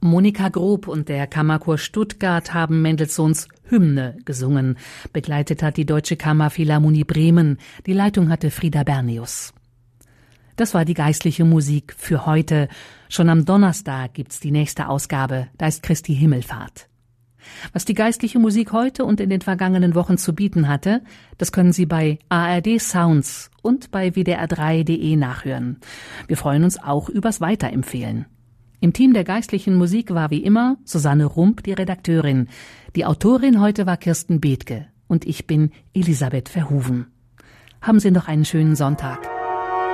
Monika Grob und der Kammerchor Stuttgart haben Mendelssohns Hymne gesungen. Begleitet hat die Deutsche Kammerphilharmonie Bremen. Die Leitung hatte Frieda Bernius. Das war die geistliche Musik für heute. Schon am Donnerstag gibt's die nächste Ausgabe. Da ist Christi Himmelfahrt. Was die geistliche Musik heute und in den vergangenen Wochen zu bieten hatte, das können Sie bei ARD Sounds und bei wdr3.de nachhören. Wir freuen uns auch übers Weiterempfehlen. Im Team der geistlichen Musik war wie immer Susanne Rump, die Redakteurin. Die Autorin heute war Kirsten Bethke und ich bin Elisabeth Verhoeven. Haben Sie noch einen schönen Sonntag.